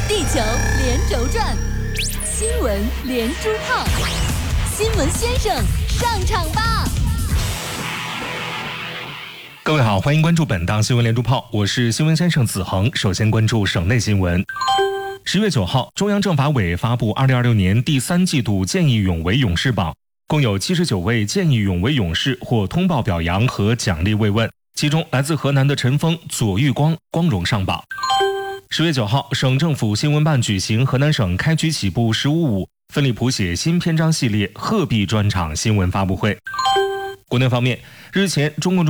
地球连轴转，新闻连珠炮，新闻先生上场吧！ 各位好，欢迎关注本档新闻连珠炮，我是新闻先生子恒。首先关注省内新闻。10月9号，中央政法委发布2026年第3季度见义勇为勇士榜，共有79位见义勇为勇士获通报表扬和奖励慰问，其中来自河南的陈峰、左玉光光荣上榜。10月9号，省政府新闻办举行河南省开局起步15.5奋力谱写新篇章系列鹤壁专场新闻发布会。国内方面，日前中共